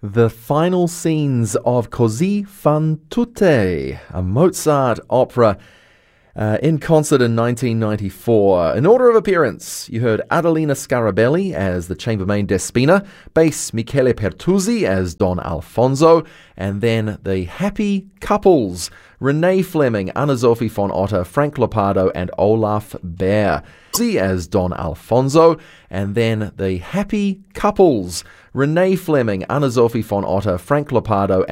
The final scenes of Così fan tutte, a Mozart opera in concert in 1994. In order of appearance, you heard Adelina Scarabelli as the chambermaid Despina, bass Michele Pertuzzi as Don Alfonso, and then the Happy Couples, Renee Fleming, Anna-Sophie von Otter, Frank Lopardo, and Olaf Baer as Don Alfonso, and then the Happy Couples, Renee Fleming, Anna-Sophie von Otter, Frank Lopardo,